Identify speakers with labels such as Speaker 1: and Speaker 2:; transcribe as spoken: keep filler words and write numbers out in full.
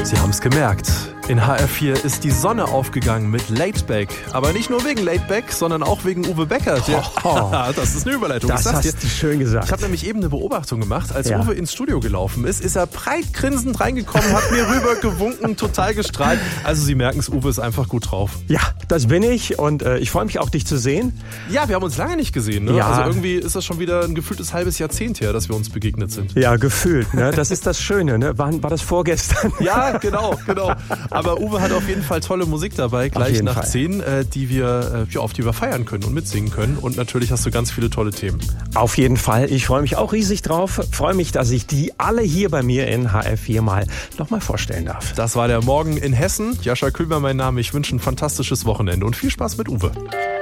Speaker 1: Sie haben es gemerkt. In H R vier ist die Sonne aufgegangen mit Laidback. Aber nicht nur wegen Laidback, sondern auch wegen Uwe Becker. Der,
Speaker 2: oh,
Speaker 1: das ist eine Überleitung.
Speaker 2: Das hast du schön gesagt.
Speaker 1: Ich habe nämlich eben eine Beobachtung gemacht. Als
Speaker 2: ja.
Speaker 1: Uwe ins Studio gelaufen ist, ist er breit grinsend reingekommen, hat mir rüber gewunken, total gestrahlt. Also Sie merken es, Uwe ist einfach gut drauf.
Speaker 2: Ja, das bin ich und äh, ich freue mich auch, dich zu sehen.
Speaker 1: Ja, wir haben uns lange nicht gesehen. Ne?
Speaker 2: Ja.
Speaker 1: Also irgendwie ist das schon wieder ein gefühltes halbes Jahrzehnt her, dass wir uns begegnet sind.
Speaker 2: Ja, gefühlt. Ne? Das ist das Schöne. Ne? War, war das vorgestern?
Speaker 1: Ja, genau, genau. Aber Uwe hat auf jeden Fall tolle Musik dabei, gleich nach
Speaker 2: Fall.
Speaker 1: zehn, äh, die wir, äh, ja, auf die wir feiern können und mitsingen können. Und natürlich hast du ganz viele tolle Themen.
Speaker 2: Auf jeden Fall. Ich freue mich auch riesig drauf. Freue mich, dass ich die alle hier bei mir in H R vier mal nochmal vorstellen darf.
Speaker 1: Das war der Morgen in Hessen. Jascha Küber mein Name. Ich wünsche ein fantastisches Wochenende und viel Spaß mit Uwe.